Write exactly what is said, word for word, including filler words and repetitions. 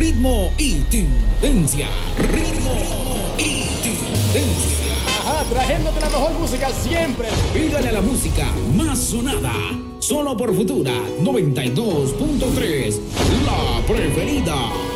ritmo y tendencia. Ritmo y tendencia. Ajá, trayéndote la mejor música siempre. Pídale a la música más sonada. Solo por Futura noventa y dos punto tres. La preferida.